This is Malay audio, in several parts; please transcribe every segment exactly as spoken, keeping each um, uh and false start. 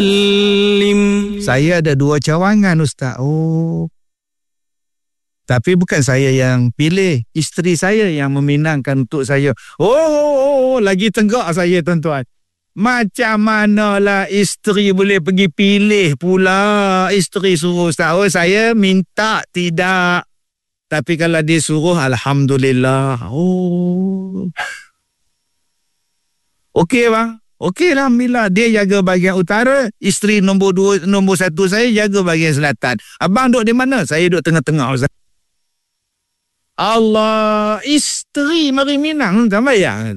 Saya ada dua cawangan, Ustaz. Oh. Tapi bukan saya yang pilih. Isteri saya yang meminangkan untuk saya. Oh, oh, oh, oh. Lagi tenggak saya, tuan-tuan. Macam manalah isteri boleh pergi pilih pula. Isteri suruh, Ustaz. Oh, saya minta tidak. Tapi kalau dia suruh, Alhamdulillah. Oh. Okey bang. Okey lah, Alhamdulillah. Dia jaga bahagian utara. Isteri nombor dua, nombor satu saya jaga bahagian selatan. Abang duduk di mana? Saya duduk tengah-tengah, Ustaz. Allah. Isteri mari minang. Tak bayang.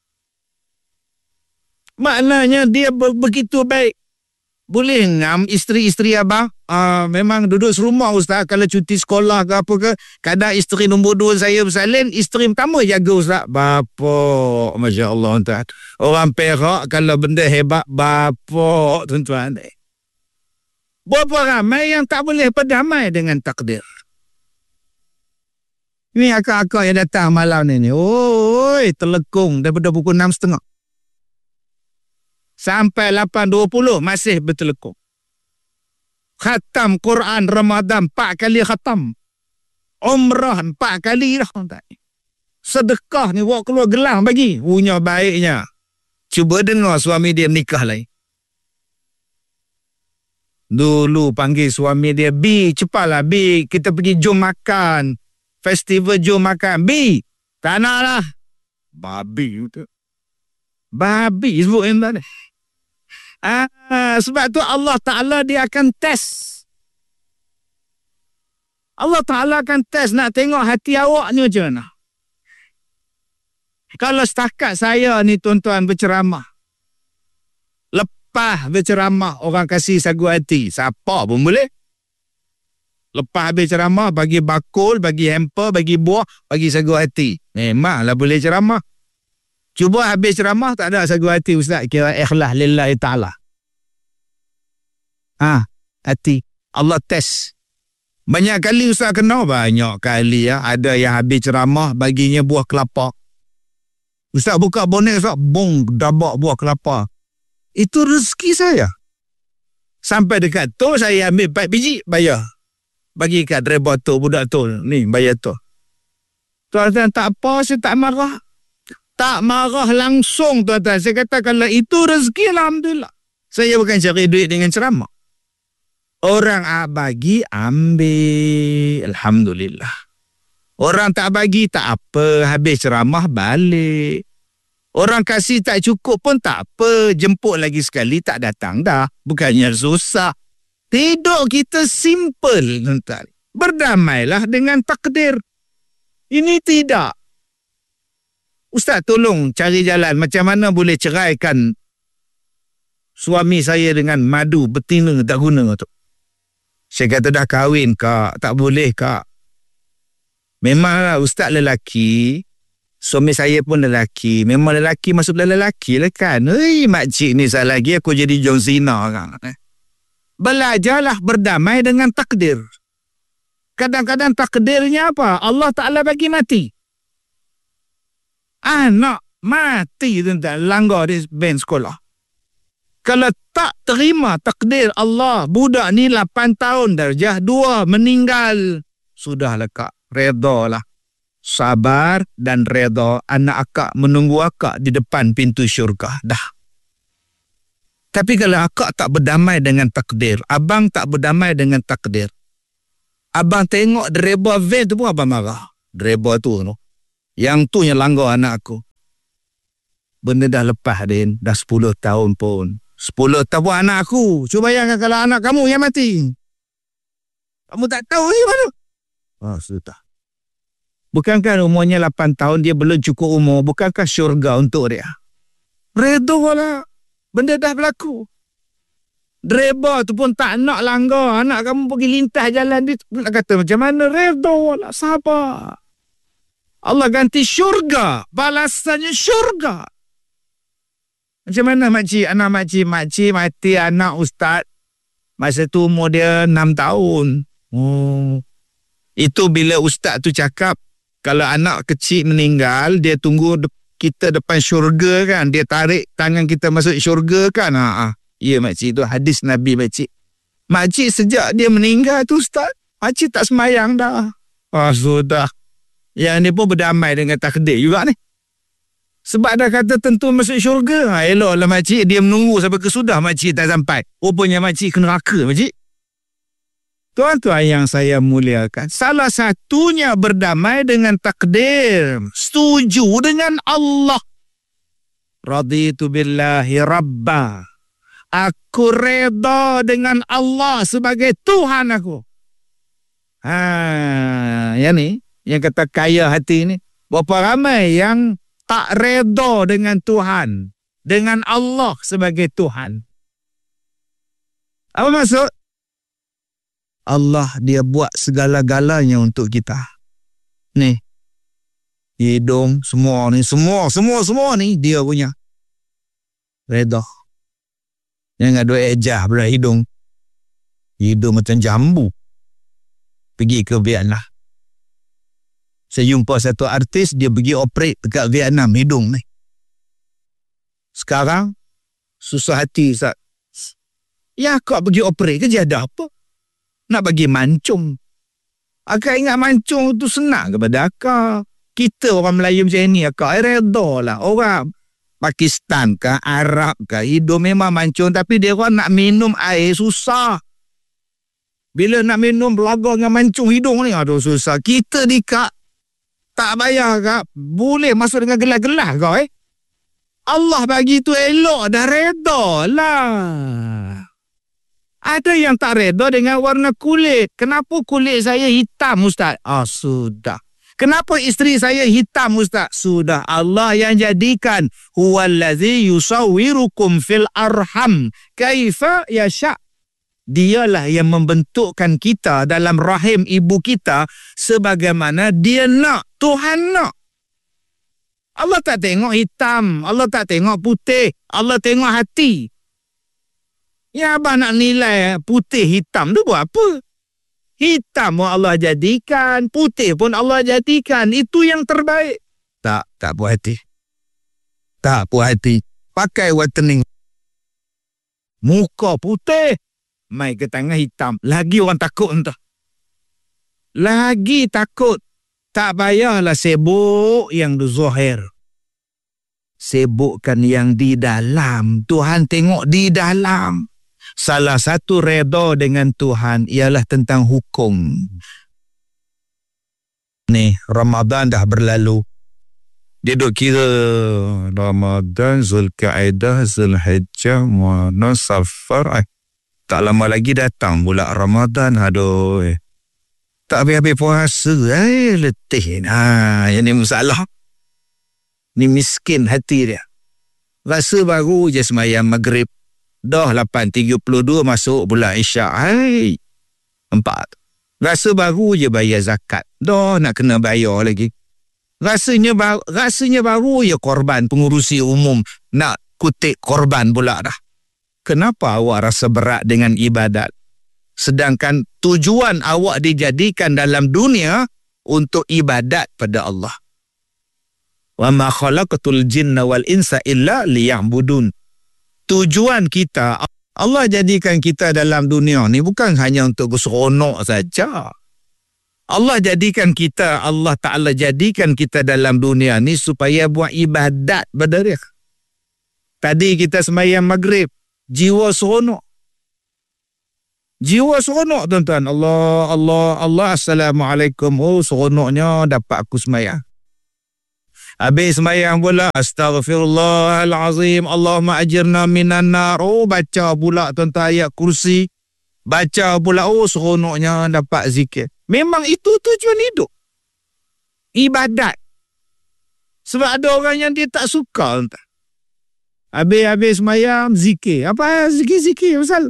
Maknanya dia begitu baik. Boleh ngam isteri-isteri abang uh, memang duduk serumah, Ustaz. Kalau cuti sekolah ke apa ke, kadang isteri nombor dua saya bersalin, isteri pertama jaga, Ustaz. Bapak, Masya Allah, tuan. Orang Perak kalau benda hebat, bapak, tuan-tuan. Berapa ramai yang tak boleh berdamai dengan takdir. Ini akak-akak yang datang malam ni. Oi, terlekung daripada pukul enam tiga puluh. Sampai lapan dua puluh masih bertelekung. Khatam Quran Ramadan empat kali khatam. Umrah empat kali dah. Sedekah ni buat keluar gelang bagi. Punya baiknya. Cuba dengar suami dia nikah lain. Dulu panggil suami dia, B, cepatlah B, kita pergi jom makan. Festival jom makan. B, tak nak lah. Babi tu. Babi sebut yang tadi. Ah, sebab tu Allah Ta'ala dia akan test. Allah Ta'ala akan test nak tengok hati awak ni macam mana. Kalau setakat saya ni tuan-tuan berceramah, lepas berceramah orang kasih sagu hati, siapa pun boleh. Lepas habis ceramah bagi bakul, bagi hamper, bagi buah, bagi sagu hati. Memanglah boleh ceramah. Cuba habis ceramah tak ada sagu hati, Ustaz, kira ikhlas lillahi ta'ala. Ha, hati. Allah test. Banyak kali Ustaz kena, banyak kali ya. Ada yang habis ceramah baginya buah kelapa. Ustaz buka bonek, Ustaz, bong, dabak buah kelapa. Itu rezeki saya. Sampai dekat tu saya ambil empat biji, bayar. Bagi kat driver tu, budak tu. Ni, bayar tu. Tuan-tuan, tak apa, saya tak marah. Tak marah langsung, tuan-tuan. Saya kata kalau itu rezeki, Alhamdulillah. Saya bukan cari duit dengan ceramah. Orang bagi, ambil. Alhamdulillah. Orang tak bagi, tak apa. Habis ceramah, balik. Orang kasih tak cukup pun tak apa. Jemput lagi sekali, tak datang dah. Bukannya susah. Tidur kita simple, tuan-tuan. Berdamailah dengan takdir. Ini tidak. Ustaz tolong cari jalan macam mana boleh ceraikan suami saya dengan madu betina tak guna tu. Saya kata dah kahwin, Kak. Tak boleh, Kak. Memanglah Ustaz lelaki, suami saya pun lelaki. Memang lelaki masuk dalam lelaki lah kan. Hei, makcik ni salah lagi aku jadi John Cena kan. Belajarlah berdamai dengan takdir. Kadang-kadang takdirnya apa? Allah Ta'ala bagi mati. Anak mati tentang langgar di ben sekolah. Kalau tak terima takdir Allah, budak ni lapan tahun darjah dua meninggal. Sudahlah, Kak, reda lah. Sabar dan reda. Anak akak menunggu akak di depan pintu syurga. Dah. Tapi kalau akak tak berdamai dengan takdir, abang tak berdamai dengan takdir, abang tengok driver van tu pun abang marah. Driver tu no. Yang tu yang langgar anak aku. Benda dah lepas, Din. Dah sepuluh tahun pun. sepuluh tahun anak aku. Cuba bayangkan kalau anak kamu yang mati. Kamu tak tahu ni mana? Ah, sudah. Bukankah umurnya lapan tahun, dia belum cukup umur? Bukankah syurga untuk dia? Redha lah. Benda dah berlaku. Driver tu pun tak nak langgar. Anak kamu pergi lintas jalan dia. Nak kata macam mana? Redha lah. Sabar. Allah ganti syurga. Balasannya syurga. Macam mana makcik? Anak makcik. Makcik mati anak ustaz. Masa tu umur dia enam tahun. Oh. Itu bila ustaz tu cakap, kalau anak kecil meninggal, dia tunggu de- kita depan syurga kan. Dia tarik tangan kita masuk syurga kan. Ha, ha. Ya makcik tu hadis Nabi makcik. Makcik sejak dia meninggal tu Ustaz, makcik tak semayang dah. Ah sudah. Yang ni pun berdamai dengan takdir juga ni. Sebab dah kata tentu masuk syurga. Ha, eloklah makcik dia menunggu sampai kesudah makcik tak sampai. Rupanya makcik ke neraka makcik. Tuan-tuan yang saya muliakan, salah satunya berdamai dengan takdir. Setuju dengan Allah. Raditu billahi rabba. Aku reda dengan Allah sebagai Tuhan aku. Ha, yang ni, yang kata kaya hati ni. Berapa ramai yang tak reda dengan Tuhan, dengan Allah sebagai Tuhan. Apa maksud? Allah dia buat segala-galanya untuk kita. Ni. Hidung, semua ni, semua, semua, semua ni dia punya. Reda. Jangan dua ejah pada hidung. Hidung macam jambu. Pergi ke Vietnam. Saya jumpa satu artis, dia pergi operate dekat Vietnam hidung ni. Sekarang, susah hati Ustaz. Ya kau pergi operate kerja ada apa? Nak bagi mancung. Akak ingat mancung tu senang kepada akak. Kita orang Melayu macam ni, akak reda lah. Orang Pakistan ke, Arab ke, hidung memang mancung, tapi dia orang nak minum air susah. Bila nak minum belaga dengan mancung hidung ni, aduh susah. Kita di kak, tak bayar kak, boleh masuk dengan gelas-gelas kau eh. Allah bagi tu elok, dah reda lah. Ada yang tak reda dengan warna kulit. Kenapa kulit saya hitam Ustaz? Ah sudah. Kenapa isteri saya hitam Ustaz? Sudah. Allah yang jadikan. Huwallazi yusawwirukum fil arham kaifa yasha'. Dialah yang membentukkan kita dalam rahim ibu kita sebagaimana dia nak. Tuhan nak. Allah tak tengok hitam. Allah tak tengok putih. Allah tengok hati. Ya abang nak nilai putih hitam tu buat apa? Hitam pun Allah jadikan. Putih pun Allah jadikan. Itu yang terbaik. Tak, tak puas hati. Tak puas hati. Pakai whitening. Muka putih. Mai ke tangan hitam. Lagi orang takut entah. Lagi takut. Tak payahlah sibuk yang di zahir. Sibukkan yang di dalam. Tuhan tengok di dalam. Salah satu reda dengan Tuhan ialah tentang hukum. Ni, Ramadan dah berlalu. Dia duk kira Ramadan, Zulkaidah, Zulhijjah, Muharram, Safar. Tak lama lagi datang pula Ramadan. Aduh. Eh. Tak habis-habis puasa. Eh, letih. Ha, yang ni masalah. Ni miskin hati dia. Rasa baru je semayang maghrib. Dah lapan tiga puluh dua masuk pula Isyak. Hai. Empat. Rasa baru je bayar zakat. Dah nak kena bayar lagi. Rasanya baru, rasanya baru je korban pengurusi umum. Nak kutip korban pula dah. Kenapa awak rasa berat dengan ibadat? Sedangkan tujuan awak dijadikan dalam dunia untuk ibadat pada Allah. Wa ma khalaqatul jinna wal insa illa liya'budun. Tujuan kita, Allah jadikan kita dalam dunia ni bukan hanya untuk seronok saja. Allah jadikan kita, Allah Ta'ala jadikan kita dalam dunia ni supaya buat ibadat pada dia. Tadi kita sembahyang maghrib, jiwa seronok. Jiwa seronok tuan-tuan. Allah, Allah, Allah, Assalamualaikum. Oh seronoknya dapat aku sembahyang. Habis sembahyang pula, Astaghfirullahalazim, Allahumma ajirna minan nar. Oh baca pula tuan-tuan ayat kursi. Baca pula, oh seronoknya dapat zikir. Memang itu tujuan hidup. Ibadat. Sebab ada orang yang dia tak suka tuan. Habis-habis sembahyang zikir. Apa zikir-zikir pasal?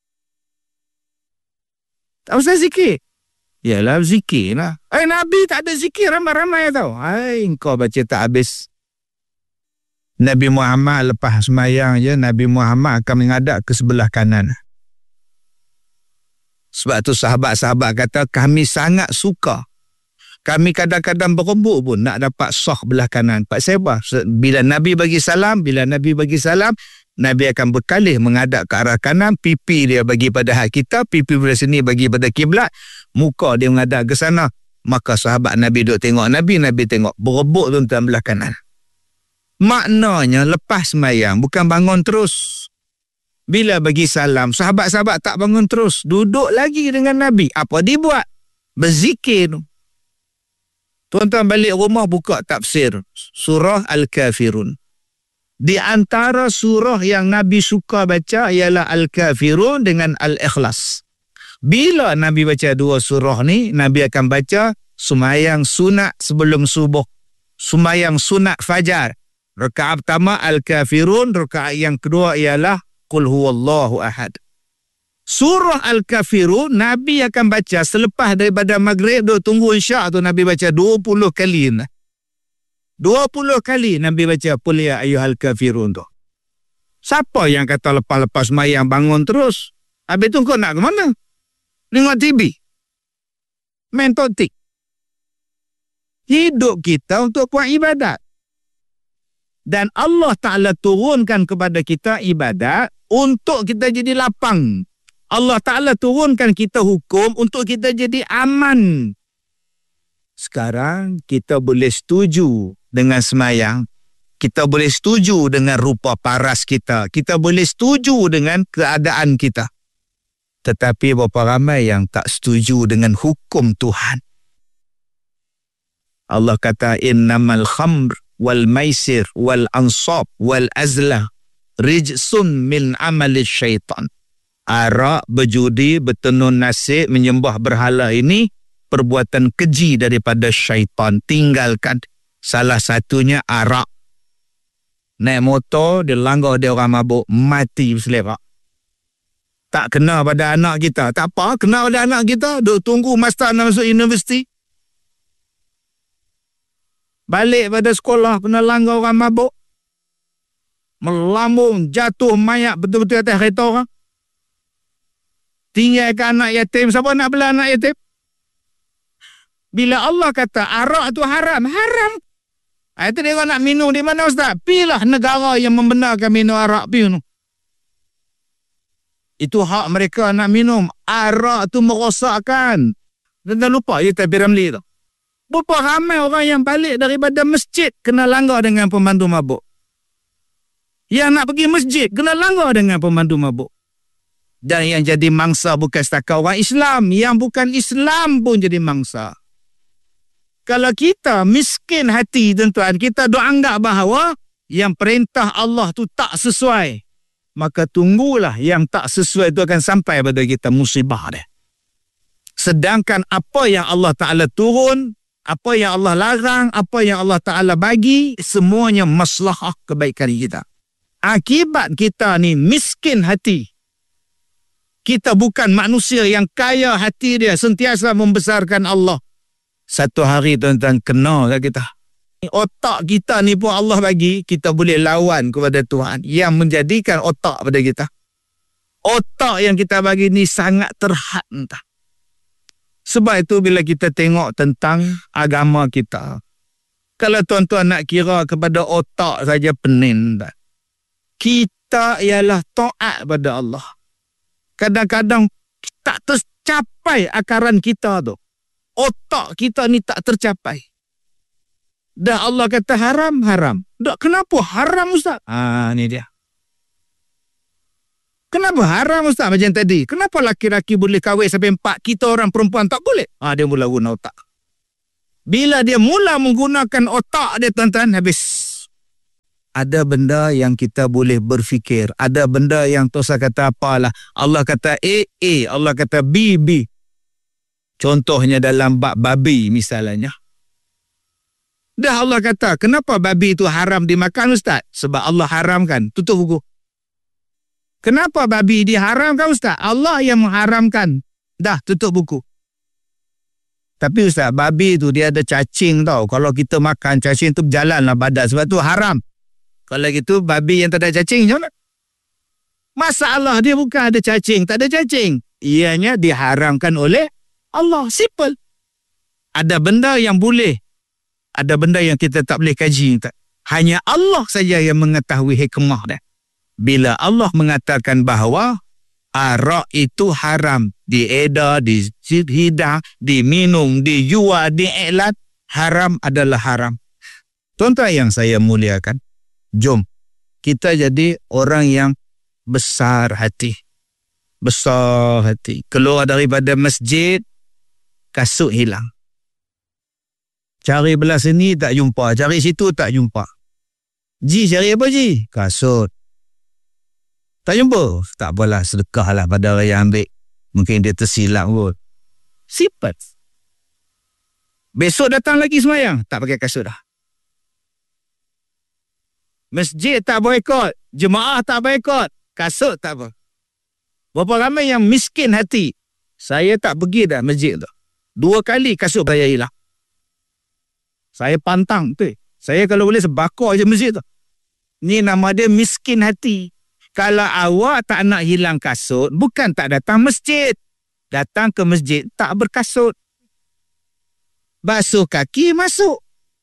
Tak usah zikir. Yalah zikir lah. Eh Nabi tak ada zikir ramai-ramai tau. Hai kau baca tak habis. Nabi Muhammad lepas sembahyang je, Nabi Muhammad akan menghadap ke sebelah kanan. Sebab tu sahabat-sahabat kata kami sangat suka. Kami kadang-kadang berebut pun nak dapat sah belah kanan. Pak Sebah. Bila Nabi bagi salam, bila Nabi bagi salam, Nabi akan berkalih menghadap ke arah kanan, pipi dia bagi pada hak kita, pipi belah sini bagi pada kiblat, muka dia menghadap ke sana. Maka sahabat Nabi duk tengok Nabi, Nabi tengok berebut tuan-tuan belah kanan. Maknanya lepas semayang, bukan bangun terus. Bila bagi salam, sahabat-sahabat tak bangun terus, duduk lagi dengan Nabi. Apa dia buat? Berzikir. Tuan-tuan balik rumah buka tafsir surah Al-Kafirun. Di antara surah yang Nabi suka baca ialah Al-Kafirun dengan Al-Ikhlas. Bila Nabi baca dua surah ni, Nabi akan baca sembahyang sunat sebelum subuh, sembahyang sunat fajar. Rakaat pertama Al-Kafirun, rakaat yang kedua ialah Qul huwallahu ahad. Surah Al-Kafirun Nabi akan baca selepas daripada maghrib, duk tunggu isyak tu Nabi baca dua puluh kali. dua puluh kali Nabi baca Qul ya ayyuhal kafirun tu. Siapa yang kata lepas-lepas sembahyang bangun terus? Habis tu kau nak ke mana? Tengok T V? Main totik? Hidup kita untuk buat ibadat. Dan Allah Ta'ala turunkan kepada kita ibadat untuk kita jadi lapang. Allah Ta'ala turunkan kita hukum untuk kita jadi aman. Sekarang kita boleh setuju dengan semayang. Kita boleh setuju dengan rupa paras kita. Kita boleh setuju dengan keadaan kita. Tetapi berapa ramai yang tak setuju dengan hukum Tuhan. Allah kata, innamal khamr wal maisir wal ansab wal azlah rijsun min amali syaitan. Arak, berjudi, bertenun nasib, menyembah berhala ini perbuatan keji daripada syaitan. Tinggalkan. Salah satunya arak. Naik motor, dia langgar dia orang mabuk, mati berselerak. Tak kena pada anak kita. Tak apa, kena pada anak kita. Duk tunggu master nak masuk universiti. Balik pada sekolah, kena langgar orang mabuk. Melambung, jatuh mayat betul-betul atas kereta orang. Tinggalkan anak yatim. Siapa nak bela anak yatim? Bila Allah kata arak tu haram, haram. Itu dia nak minum di mana Ustaz? Pilah negara yang membenarkan minum arak pi tu. Itu hak mereka nak minum. Arak tu merosakkan. Dan tak lupa ya Tabir Ramli tu. Berapa ramai orang yang balik daripada masjid kena langgar dengan pemandu mabuk. Yang nak pergi masjid kena langgar dengan pemandu mabuk. Dan yang jadi mangsa bukan setakat orang Islam. Yang bukan Islam pun jadi mangsa. Kalau kita miskin hati tuan-tuan, kita duk anggap bahawa yang perintah Allah tu tak sesuai, maka tunggulah yang tak sesuai itu akan sampai pada kita musibah dia. Sedangkan apa yang Allah Ta'ala turun, apa yang Allah larang, apa yang Allah Ta'ala bagi, semuanya maslahah kebaikan kita. Akibat kita ni miskin hati. Kita bukan manusia yang kaya hati dia, sentiasa membesarkan Allah. Satu hari tuan-tuan kena kat kita. Otak kita ni pun Allah bagi, kita boleh lawan kepada Tuhan yang menjadikan otak pada kita. Otak yang kita bagi ni sangat terhad entah. Sebab itu bila kita tengok tentang agama kita, kalau tuan-tuan nak kira kepada otak saja pening tak? Kita ialah taat pada Allah. Kadang-kadang tak tercapai akaran kita tu. Otak kita ni tak tercapai. Dah Allah kata haram, haram. Tak, kenapa haram Ustaz? Ah, ni dia. Kenapa haram Ustaz macam tadi? Kenapa laki-laki boleh kahwin sampai empat, kita orang perempuan tak boleh? Ah, dia mula guna otak. Bila dia mula menggunakan otak dia tuan-tuan, habis. Ada benda yang kita boleh berfikir. Ada benda yang Tuhan kata apalah. Allah kata A, A. Allah kata B, B. Contohnya dalam bab babi misalnya. Dah Allah kata, kenapa babi itu haram dimakan Ustaz? Sebab Allah haramkan. Tutup buku. Kenapa babi diharamkan Ustaz? Allah yang mengharamkan. Dah, tutup buku. Tapi Ustaz, babi itu dia ada cacing tau. Kalau kita makan cacing tu berjalanlah badan. Sebab tu haram. Kalau gitu babi yang tak ada cacing macam mana? Masalah dia bukan ada cacing, tak ada cacing. Ianya diharamkan oleh Allah. Simple. Ada benda yang boleh. Ada benda yang kita tak boleh kaji. Hanya Allah saja yang mengetahui hikmah dia. Bila Allah mengatakan bahawa arak itu haram, diedar, dihidang, diminum, dijual, diiklan, haram adalah haram. Tuan-tuan yang saya muliakan, jom kita jadi orang yang besar hati. Besar hati. Keluar daripada masjid, kasut hilang. Cari belah sini tak jumpa, cari situ tak jumpa. Ji, cari apa Ji? Kasut. Tak jumpa? Tak apalah, sedekahlah pada orang yang ambil. Mungkin dia tersilap kot. Simple. Besok datang lagi semayang, tak pakai kasut dah. Masjid tak boikot, jemaah tak boikot, kasut tak apa. Berapa ramai yang miskin hati. Saya tak pergi dah masjid tu. Dua kali kasut saya hilang. Saya pantang tu. Saya kalau boleh sebakar je masjid tu. Ni nama dia miskin hati. Kalau awak tak nak hilang kasut, bukan tak datang masjid. Datang ke masjid tak berkasut. Basuh kaki masuk.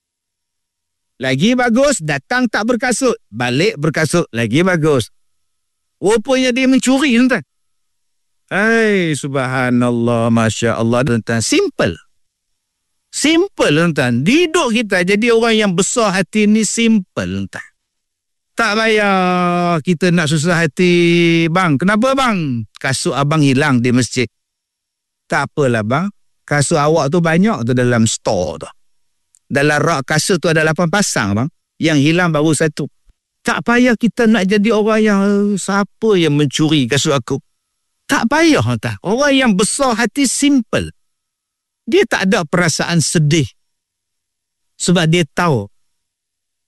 Lagi bagus, datang tak berkasut. Balik berkasut, lagi bagus. Rupanya dia mencuri, tuan-tuan. Hai, subhanallah, masya Allah, tuan-tuan. Simple. Simple, tuan-tuan. Hidup kita jadi orang yang besar hati ni simple, tuan-tuan. Tak payah kita nak susah hati. Bang, kenapa bang? Kasut abang hilang di masjid. Tak apalah bang. Kasut awak tu banyak tu dalam store tu. Dalam rak kasut tu ada lapan pasang bang. Yang hilang baru satu. Tak payah kita nak jadi orang yang siapa yang mencuri kasut aku. Tak payah tak. Orang yang besar hati simple. Dia tak ada perasaan sedih. Sebab dia tahu.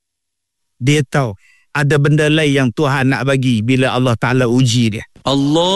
Dia tahu ada benda lain yang Tuhan nak bagi bila Allah Ta'ala uji dia. Allah